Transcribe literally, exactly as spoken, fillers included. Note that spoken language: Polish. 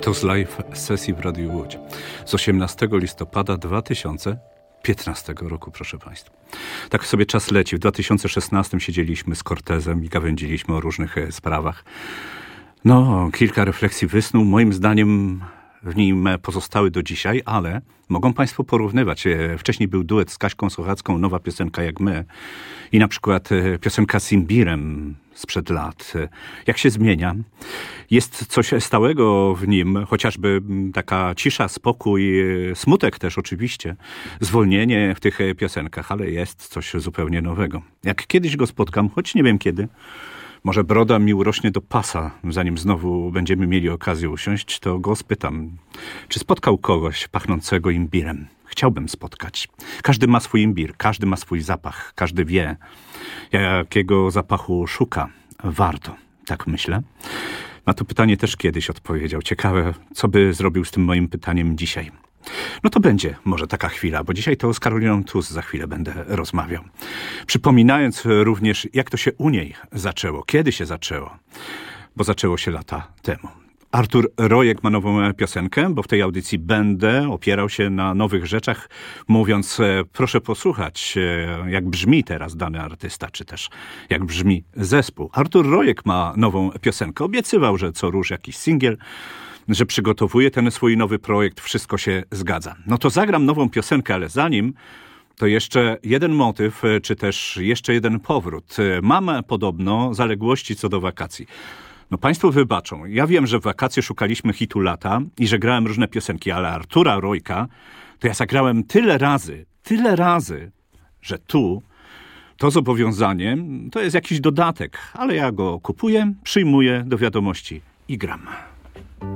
To z live sesji w Radiu Łódź z osiemnastego listopada dwa tysiące piętnastego roku, proszę Państwa. Tak sobie czas leci. W dwa tysiące szesnastym siedzieliśmy z Cortezem i gawędziliśmy o różnych e, sprawach. No, kilka refleksji wysnuł. Moim zdaniem w nim pozostały do dzisiaj, ale mogą Państwo porównywać. E, Wcześniej był duet z Kaśką Sochacką, nowa piosenka Jak my. I na przykład e, piosenka z Imbirem sprzed lat. E, Jak się zmienia? Jest coś stałego w nim, chociażby taka cisza, spokój, e, smutek też oczywiście, zwolnienie w tych e, piosenkach, ale jest coś zupełnie nowego. Jak kiedyś go spotkam, choć nie wiem kiedy, może broda mi urośnie do pasa, zanim znowu będziemy mieli okazję usiąść, to go spytam, czy spotkał kogoś pachnącego imbirem. Chciałbym spotkać. Każdy ma swój imbir, każdy ma swój zapach, każdy wie, jakiego zapachu szuka. Warto, tak myślę. Na to pytanie też kiedyś odpowiedział. Ciekawe, co by zrobił z tym moim pytaniem dzisiaj. No to będzie może taka chwila, bo dzisiaj to z Karoliną Tus za chwilę będę rozmawiał. Przypominając również, jak to się u niej zaczęło, kiedy się zaczęło, bo zaczęło się lata temu. Artur Rojek ma nową piosenkę, bo w tej audycji będę opierał się na nowych rzeczach, mówiąc, proszę posłuchać, jak brzmi teraz dany artysta, czy też jak brzmi zespół. Artur Rojek ma nową piosenkę. Obiecywał, że co rusz jakiś singiel, że przygotowuje ten swój nowy projekt, wszystko się zgadza. No to zagram nową piosenkę, ale zanim, to jeszcze jeden motyw, czy też jeszcze jeden powrót. Mam podobno zaległości co do wakacji. No Państwo wybaczą, ja wiem, że w wakacje szukaliśmy hitu lata i że grałem różne piosenki, ale Artura Rojka to ja zagrałem tyle razy, tyle razy, że tu to zobowiązanie to jest jakiś dodatek, ale ja go kupuję, przyjmuję do wiadomości i gram.